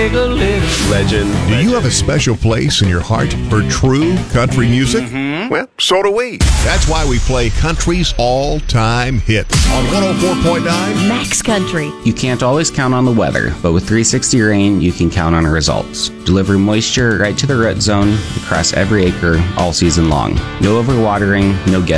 take a little legend. Do you have a special place in your heart for true country music? Well, so do we. That's why we play country's all-time hits on 104.9 Max Country. You can't always count on the weather, but with 360 Rain, you can count on results. Deliver moisture right to the root zone across every acre all season long. No overwatering, no